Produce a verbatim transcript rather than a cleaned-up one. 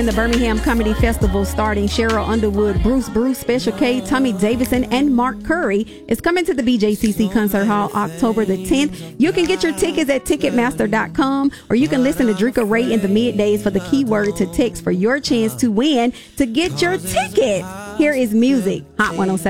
In the Birmingham Comedy Festival, starting Cheryl Underwood, Bruce Bruce, Special K, Tommy Davidson, and Mark Curry, is coming to the B J C C Concert Hall October the tenth. You can get your tickets at Ticketmaster dot com, or you can listen to Drika Ray in the middays for the keyword to text for your chance to win to get your ticket. Here is music, Hot one oh seven.